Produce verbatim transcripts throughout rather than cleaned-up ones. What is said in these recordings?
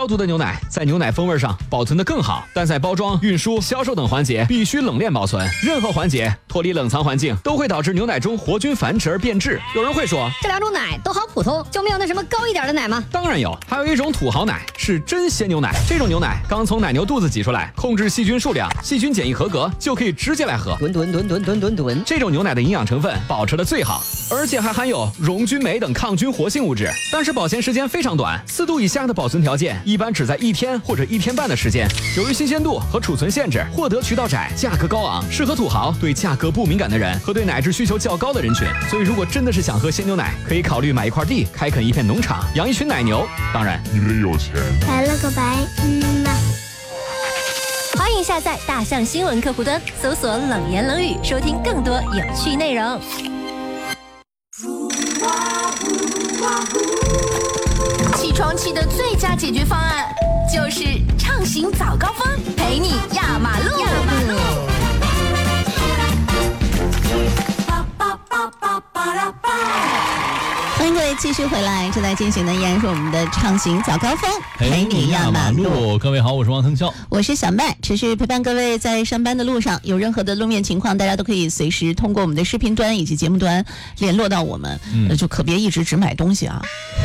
消毒的牛奶在牛奶风味上保存得更好，但在包装、运输、销售等环节必须冷链保存。任何环节脱离冷藏环境都会导致牛奶中活菌繁殖而变质。有人会说， 这两种奶都好普通，就没有那什么高一点的奶吗？ 当然有，还有一种土豪奶，是真鲜牛奶。这种牛奶刚从奶牛肚子挤出来，控制细菌数量，细菌检疫合格，就可以直接来喝。 吨吨吨吨吨吨吨， 这种牛奶的营养成分保持的最好，而且还含有溶菌酶等抗菌活性物质，但是保鲜时间非常短，四度以下的保存条件一般只在一天或者一天半的时间。由于新鲜度和储存限制，获得渠道窄，价格高昂，适合土豪、对价格不敏感的人和对奶质需求较高的人群。所以如果真的是想喝鲜牛奶，可以考虑买一块地，开垦一片农场，养一群奶牛。当然你得有钱。 来了个白，嗯呐。 欢迎下载大象新闻客户端，搜索冷言冷语，收听更多有趣内容。起床气的最佳解决方案就是畅行早高峰，陪你压马路。压马路。 欢迎各位继续回来，正在进行的依然是我们的畅行早高峰，陪你压马路。 各位好，我是王腾霄， 我是小麦，持续陪伴各位在上班的路上，有任何的路面情况，大家都可以随时通过我们的视频端以及节目端联络到我们，嗯、就可别一直只买东西啊。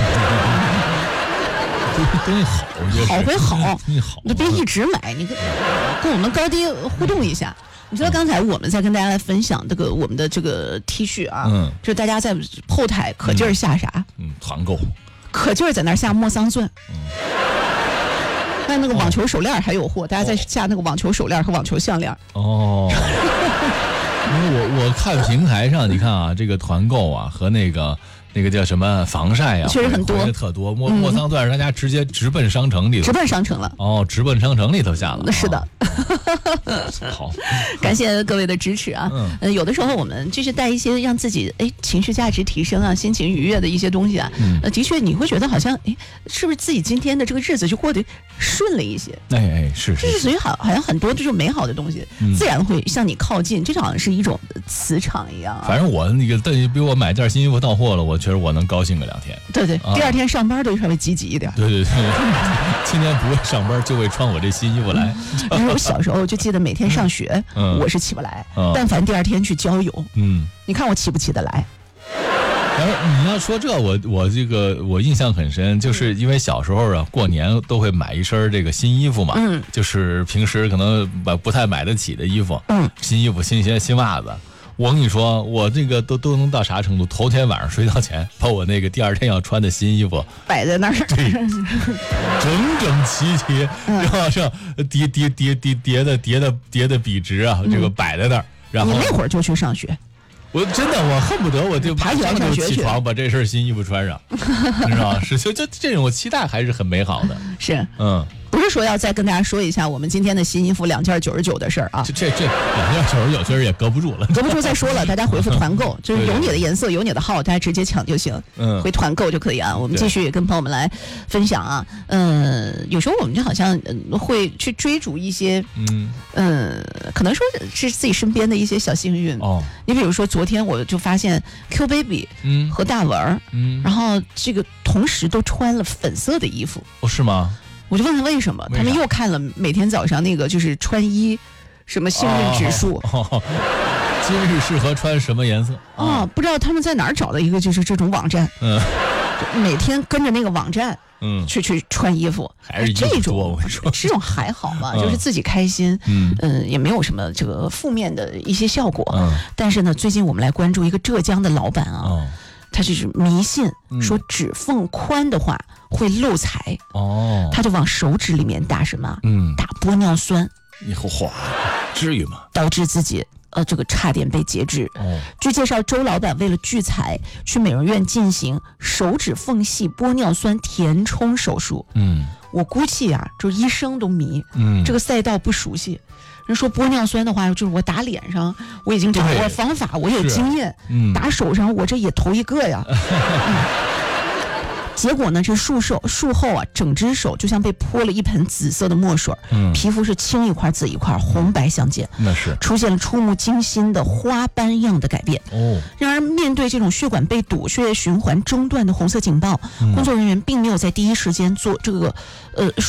东西好， 好归好， 东西好， 你别一直买，你跟跟我们高低互动一下。你知道刚才我们在跟大家来分享这个我们的这个 T 恤啊，嗯，就大家在后台可劲儿下啥？ 嗯，团购， 可劲儿在那儿下莫桑钻。嗯，还有那个网球手链还有货，大家在下那个网球手链和网球项链。 哦，因为我我看平台上，你看啊，这个团购啊和那个。那个叫什么防晒呀、啊， 确实很多， 特多。莫莫桑钻是大家直接直奔商城里头， 直奔商城了。 哦，直奔商城里头下了。 是的。 哦、好， 感谢各位的支持啊。嗯、呃，有的时候我们就是带一些让自己哎情绪价值提升啊、心情愉悦的一些东西啊。嗯。呃，的确你会觉得好像哎，是不是自己今天的这个日子就过得顺了一些？ 哎哎，是是。 就是所以好，好像很多这种美好的东西，嗯、自然会向你靠近，这就好像是一种磁场一样、啊。 反正我那个，等于比我买件新衣服到货了，我觉得我能高兴个两天。 对对，啊、第二天上班都稍微积极一点。 对对对，今天不会上班就会穿我这新衣服来。 因为我小时候就记得每天上学，嗯、我是起不来，嗯、但凡第二天去郊游，嗯，你看我起不起得来？ 然后你要说这，我我这个我印象很深，就是因为小时候啊，过年都会买一身这个新衣服嘛，嗯，就是平时可能买不太买得起的衣服，嗯，新衣服、新鞋、新袜子。我跟你说，我这个都都能到啥程度？头天晚上睡觉前，把我那个第二天要穿的新衣服摆在那儿， 对，整整齐齐，然后上叠叠叠叠叠的叠的叠的笔直啊，这个摆在那儿。然后你那会儿就去上学。 我真的，我恨不得我就马上就起床，把这身新衣服穿上，你知道吗？是就就这种期待还是很美好的。 是， 嗯。 不是说要再跟大家说一下我们今天的新衣服两件九十九的事儿啊， 这这这两件九十九其实也搁不住了， 搁不住再说了，大家回复团购，就是有你的颜色有你的号，大家直接抢就行，嗯，回团购就可以啊。我们继续跟朋友们来分享啊，呃，有时候我们就好像会去追逐一些，嗯嗯，可能说是自己身边的一些小幸运哦。你比如说昨天我就发现 Q Baby 嗯和大文嗯，然后这个同时都穿了粉色的衣服， 哦是吗？ 我就问他为什么，他们又看了每天早上那个就是穿衣什么幸运指数，哦哦、 今日适合穿什么颜色啊、哦？不知道他们在哪儿找的一个就是这种网站，嗯，每天跟着那个网站，嗯，去去穿衣服， 还是这种这种还好吧，嗯、就是自己开心，嗯嗯、呃，也没有什么这个负面的一些效果，嗯，但是呢，最近我们来关注一个浙江的老板啊。哦他就是迷信，说指缝宽的话会漏财哦，他就往手指里面打什么？嗯，打玻尿酸。 你嚯，至于吗？ 导致自己呃这个差点被截肢。哦，据介绍，周老板为了聚财，去美容院进行手指缝隙玻尿酸填充手术。嗯，我估计啊，就医生都迷，嗯，这个赛道不熟悉。人说玻尿酸的话，就是我打脸上我已经掌握方法，我有经验，嗯、打手上我这也头一个呀。嗯、结果呢，这术手术后啊，整只手就像被泼了一盆紫色的墨水，嗯、皮肤是青一块紫一块，红白相间， 那是出现了触目惊心的花斑样的改变。哦，然而面对这种血管被堵、血液循环中断的红色警报，嗯、工作人员并没有在第一时间做这个呃。